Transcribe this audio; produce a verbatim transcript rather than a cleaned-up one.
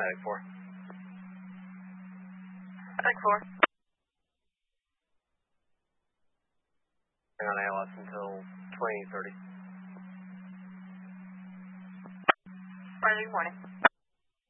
Medic four. Medic four. Hang on A L S until twenty thirty. Friday morning.